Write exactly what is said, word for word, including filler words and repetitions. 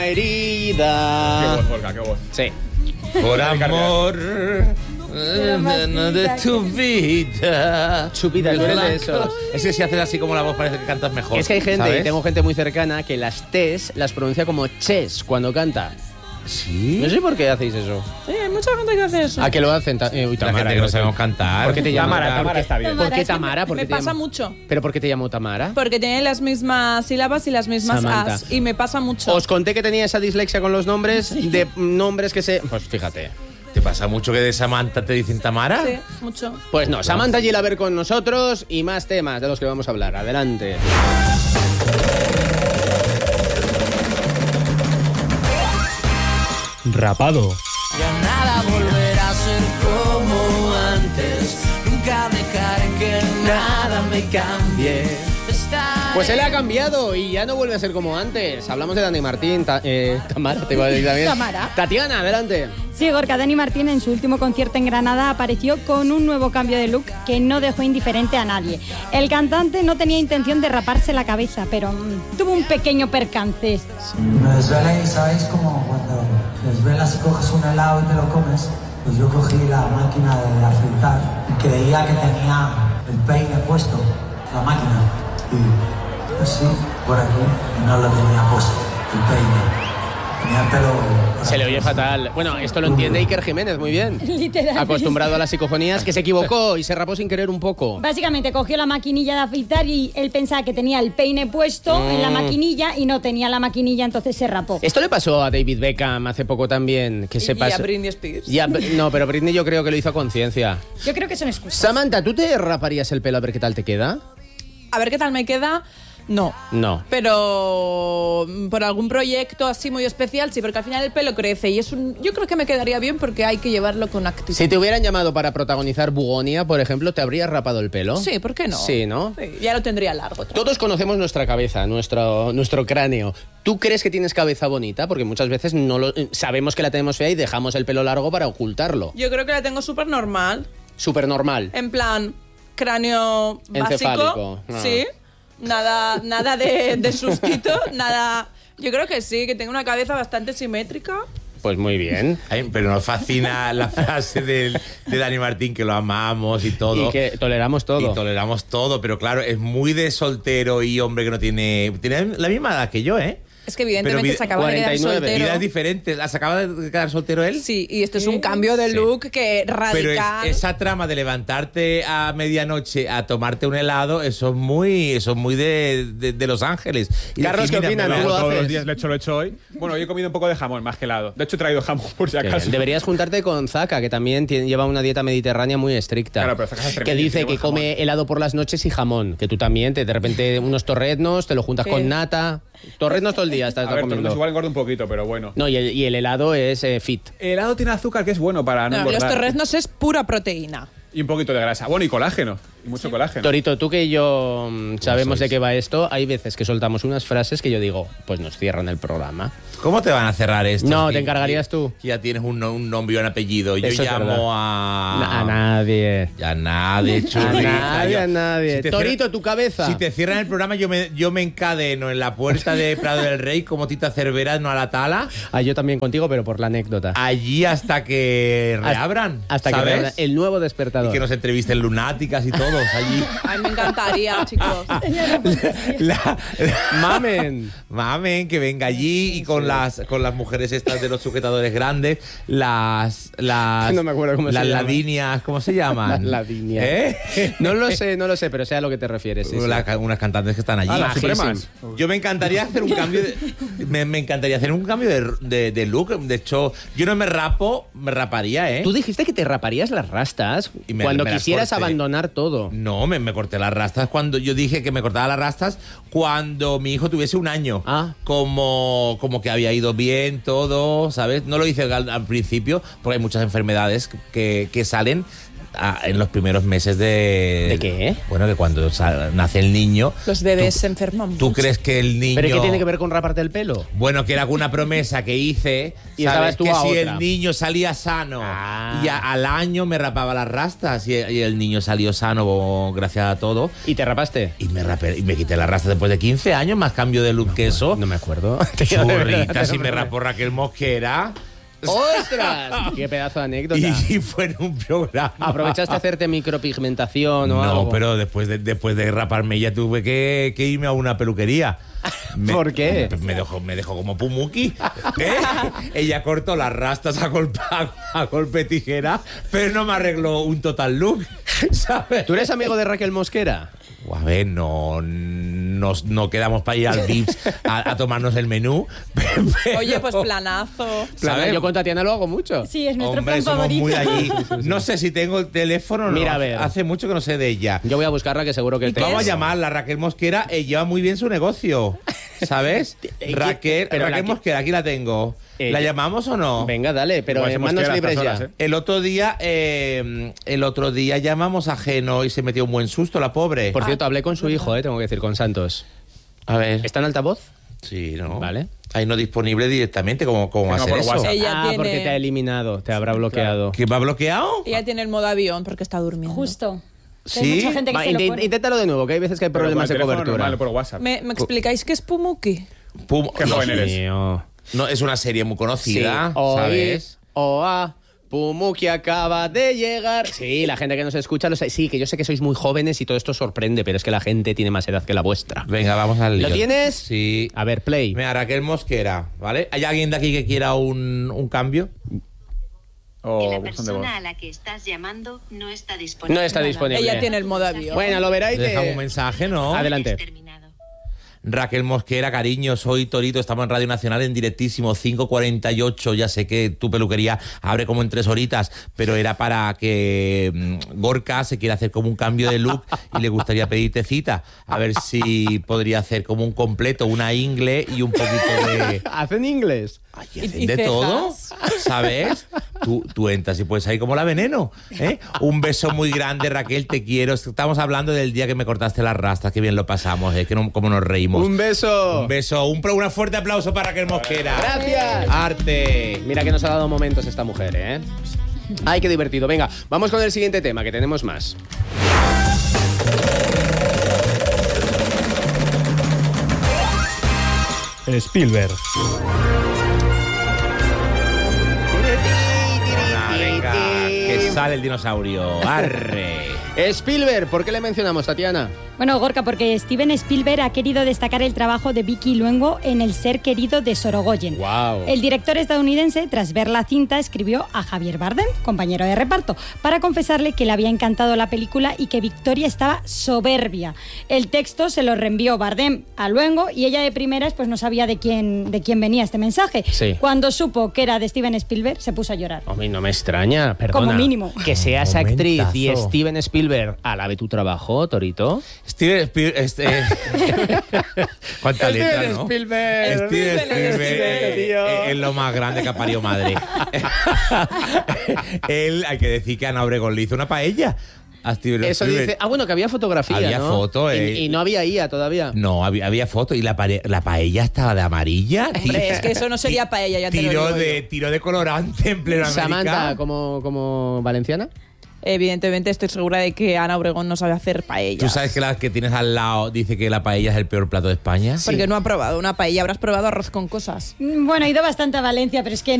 Herida. Qué voz, Gorka, qué voz. Sí. Por amor de tu vida. Chupita, tú eres de esos. Es que si haces así como la voz parece que cantas mejor. Es que hay gente, ¿sabes? y tengo gente muy cercana, que las T's las pronuncia como ches cuando canta. ¿Sí? No sé por qué hacéis eso. Sí, hay mucha gente que hace eso. ¿A qué lo hacen? Ta- eh, uy, La Tamara, gente que no sabemos cantar. ¿Por qué te llamas Tamara, Tamara está bien. ¿Por qué es que Tamara? ¿Por me qué te pasa llamo- mucho. ¿Pero por qué te llamo Tamara? Porque tiene las mismas sílabas y las mismas Samantha. as. Y me pasa mucho. Os conté que tenía esa dislexia con los nombres de nombres que se... Pues fíjate. ¿Te pasa mucho que de Samantha te dicen Tamara? Sí, mucho. Pues no, Samantha Gilaber con nosotros y más temas de los que vamos a hablar. Adelante. Rapado. Ya nada volverá a ser como antes. Nunca dejaré que nada me cambie. Estaré Pues él ha cambiado y ya no vuelve a ser como antes. Hablamos de Dani Martín, ta- eh, Tamara, te iba a decir también. Tamara. Tatiana, adelante. Sí, Gorka, Dani Martín en su último concierto en Granada apareció con un nuevo cambio de look que no dejó indiferente a nadie. El cantante no tenía intención de raparse la cabeza, pero mm, tuvo un pequeño percance. Me desvelé y sabéis como cuando te desvelas y coges un helado y te lo comes, pues yo cogí la máquina de afeitar y creía que tenía el peine puesto, la máquina, y así por aquí no lo tenía puesto, el peine. Tenía el pelo... Se le oye fatal. Bueno, esto lo entiende Iker Jiménez muy bien. Literal. Acostumbrado a las psicofonías, que se equivocó y se rapó sin querer un poco. Básicamente cogió la maquinilla de afeitar y él pensaba que tenía el peine puesto Mm. en la maquinilla y no tenía la maquinilla, entonces se rapó. Esto le pasó a David Beckham hace poco también, que se Y pasó. a Britney Spears. Ya, no, pero Britney yo creo que lo hizo a conciencia. Yo creo que son excusas. Samantha, ¿tú te raparías el pelo a ver qué tal te queda? A ver qué tal me queda. No. No. Pero mm, por algún proyecto así muy especial, sí, porque al final el pelo crece y es un. Yo creo que me quedaría bien porque hay que llevarlo con actitud. Si te hubieran llamado para protagonizar Bugonia, por ejemplo, ¿te habrías rapado el pelo? Sí, ¿por qué no? Sí, ¿no? Sí, ya lo tendría largo. Todos conocemos nuestra cabeza, nuestro, nuestro cráneo. ¿Tú crees que tienes cabeza bonita? Porque muchas veces no lo, sabemos que la tenemos fea y dejamos el pelo largo para ocultarlo. Yo creo que la tengo súper normal. Súper normal. En plan, cráneo básico. Encefálico. Ah. Sí. Nada, nada de, de susquito, nada. Yo creo que sí, que tengo una cabeza bastante simétrica. Pues muy bien. Ay, pero nos fascina la frase del- de Dani Martín, que lo amamos y todo. Y que toleramos todo. Y toleramos todo, pero claro, es muy de soltero y hombre que no tiene... Tiene la misma edad que yo, ¿eh? Es que evidentemente Pero vi- se acaba de cuarenta y nueve, quedar soltero. Vidas diferentes. ¿Se acaba de quedar soltero él? Sí, y esto es un cambio de Sí. look que Pero radical. es- esa trama de levantarte a medianoche a tomarte un helado, eso es muy, eso es muy de, de, de Los Ángeles. Y Carlos, decir, ¿qué mira, opinas? me ¿Tú lo lo hago Todos haces? los días lo he hecho, lo he hecho hoy. Bueno, hoy he comido un poco de jamón, más que helado. De hecho, he traído jamón por si Qué bien. acaso. Deberías juntarte con Zaka, que también tiene- lleva una dieta mediterránea muy estricta. Claro, pero Zaka es que tremendo, dice tiene que buen jamón. come helado por las noches y jamón. Que tú también, te, de repente unos torreznos, te lo juntas Sí. con nata. Torreznos todo el día estás A ver, comiendo. torreznos igual engorda un poquito, pero bueno. No, y el, y el helado es eh, fit. El helado tiene azúcar que es bueno para no, No, los engordar. torreznos es pura proteína. Y un poquito de grasa. Bueno, y colágeno. Y mucho colágeno. Torito, tú que yo mm, sabemos sois? de qué va esto, hay veces que soltamos unas frases que yo digo, pues nos cierran el programa. ¿Cómo te van a cerrar esto? No, Que- te encargarías tú. que Ya tienes un, no- un nombre y un apellido. Yo Eso es verdad. llamo a... A nadie. A nadie, A churrita. nadie, Yo- a nadie. Si te Torito, cierran- tu cabeza. Si te cierran el programa, yo me, yo me encadeno en la puerta de Prado del Rey como Tita Cervera, no a la tala, Ah, yo también contigo, pero por la anécdota. allí hasta que reabran. Hasta que ¿sabes? reabran el nuevo Y despertador. que nos entrevisten lunáticas y todos allí. A mí me encantaría, chicos. La- Mamen. Mamen, que venga allí y con las con las mujeres estas de los sujetadores grandes, las las No me acuerdo cómo se las llaman. ladinias, ¿cómo se llaman? Las ladinias. ¿Eh? No lo sé, no lo sé, pero sé a lo que te refieres. sí, sí. La- unas cantantes que están allí. Ah, las Majísimo. supremas. Yo me encantaría hacer un cambio de, me, me encantaría hacer un cambio de, de- de look. De hecho, yo no me rapo, me raparía, ¿eh? Tú dijiste que te raparías las rastas Y me- cuando me las quisieras corté. abandonar todo. No, me, me corté las rastas cuando yo dije que me cortaba las rastas cuando mi hijo tuviese un año. Ah. Como, como que había ido bien todo, ¿sabes? No lo hice al, al principio porque hay muchas enfermedades que, que salen a- en los primeros meses de... ¿De qué? Bueno, que cuando sal- nace el niño... Los bebés se enferman ¿Tú mucho. crees que el niño... ¿Pero qué tiene que ver con raparte el pelo? Bueno, que era alguna promesa que hice, Y ¿sabes? estabas tú Que a si otra. el niño salía sano Ah. y a- al año me rapaba las rastas y, y el niño salió sano gracias a todo. ¿Y te rapaste? Y me, rapé, y me quité las rastas después de quince años, más cambio de look que eso. No me acuerdo. Churritas y me rapó Raquel Mosquera. ¡Ostras! ¡Qué pedazo de anécdota! Y, y fue en un programa. ¿Aprovechaste a hacerte micropigmentación o No, algo? pero después de, después de raparme ya tuve que, que irme a una peluquería. Me- ¿Por qué? Me dejó, me dejó como Pumuki. ¿eh? Ella cortó las rastas a golpe, a golpe tijera, pero no me arregló un total look, ¿sabes? ¿Tú eres amigo de Raquel Mosquera? A ver, no, nos, no quedamos para ir al Vips a, a tomarnos el menú. pero- Oye, pues planazo. ¿sabes? Yo con Tatiana lo hago mucho. Sí, es nuestro Hombre, plan somos favorito. muy de allí. No sé si tengo el teléfono o no. Mira, a ver. Hace mucho que no sé de ella. Yo voy a buscarla, que seguro que el Vamos a teléfono- llamarla Raquel Mosquera, ella lleva muy bien su negocio, ¿sabes? Eh, Raquel, pero Raquel la que- Mosquera, aquí la tengo. Eh, ¿La llamamos o no? Venga, dale, pero Igual en se manos mosquera a libres estas ya. horas, ¿eh? El otro día, eh, el otro día llamamos a Geno y se metió un buen susto, la pobre. Por cierto, hablé con su hijo, eh, tengo que decir, con Santos. A ver. ¿Está en altavoz? Sí, ¿no? Vale. Ahí no disponible directamente, ¿cómo, cómo va a No, ser por eso? WhatsApp. Ella ah, tiene- porque te ha eliminado, te habrá bloqueado. ¿Que va bloqueado? Ella tiene el modo avión porque está durmiendo. Justo. Que ¿Sí? Hay mucha gente que Va, se lo intent- pone. inténtalo de nuevo, que hay veces que hay Pero problemas con de el teléfono cobertura. normal, por WhatsApp. ¿Me, me explicáis qué es Pumuki? Pum, Qué no, joven sí. eres. Mío. No, es una serie muy Sí. conocida, Oí, ¿sabes? Oa, Pumuki acaba de llegar. Sí, la gente que nos escucha lo sabe. Sí, que yo sé que sois muy jóvenes y todo esto sorprende, pero es que la gente tiene más edad que la vuestra. Venga, vamos al lío. ¿Lo tienes? Sí. A ver, play. Mira, Raquel Mosquera, ¿vale? ¿Hay alguien de aquí que quiera un, un cambio? O la buzón de voz. persona a la que estás llamando no está disponible. No está disponible. Ella tiene el modo avión. Bueno, lo verá y te... Dejamos un mensaje, ¿no? Adelante. Terminado. Raquel Mosquera, cariño, soy Torito, estamos en Radio Nacional en directísimo, cinco cuarenta y ocho, ya sé que tu peluquería abre como en tres horitas, pero era para que mm, Gorka se quiera hacer como un cambio de look y le gustaría pedirte cita, a ver si podría hacer como un completo, una ingle y un poquito de... ¿Hacen inglés? Ay, Y- hacen y de cejas. todo, ¿sabes? Tú, tú entras y puedes ahí como la veneno, ¿eh? Un beso muy grande, Raquel, te quiero. Estamos hablando del día que me cortaste las rastas, que bien lo pasamos, ¿eh? Que no, cómo nos reímos. Un beso. Un beso, un, pro- un fuerte aplauso para Raquel Mosquera. Gracias. Arte. Mira que nos ha dado momentos esta mujer, ¿eh? Ay, qué divertido. Venga, vamos con el siguiente tema, que tenemos más. Spielberg. Ah, venga, que sale el dinosaurio. Arre. Spielberg, ¿por qué le mencionamos, Tatiana? Bueno, Gorka, porque Steven Spielberg ha querido destacar el trabajo de Vicky Luengo en El ser querido de Sorogoyen. Guau. El director estadounidense, tras ver la cinta, escribió a Javier Bardem, compañero de reparto, para confesarle que le había encantado la película y que Victoria estaba soberbia. El texto se lo reenvió Bardem a Luengo y ella de primeras pues no sabía de quién, de quién venía este mensaje. Sí. Cuando supo que era de Steven Spielberg, se puso a llorar. A mí no me extraña, perdona. Como mínimo. Que seas Momentazo. actriz y Steven Spielberg alabe tu trabajo, Torito. Steven Spielberg. Este, ¿cuánta letra, no? Spielberg. Steven Spielberg, Spielberg tío. eh, es lo más grande que ha parido madre. Él, hay que decir que Ana Obregón le hizo una paella a Steven Eso Spielberg. dice... Ah, bueno, que había fotografía, Había ¿no? foto, Y- eh. Y, no había I A todavía. No, había, había foto y la, pare- la paella estaba de amarilla. Hombre, Ti- es que eso no sería paella, ya te lo Tiró digo de, yo. tiró de colorante en pleno Samantha, América. como, como valenciana. Evidentemente estoy segura de que Ana Obregón no sabe hacer paella. ¿Tú sabes que la que tienes al lado dice que la paella es el peor plato de España? Porque no ha probado una paella, habrás probado arroz con cosas. Mm, Bueno, he ido bastante a Valencia, pero es que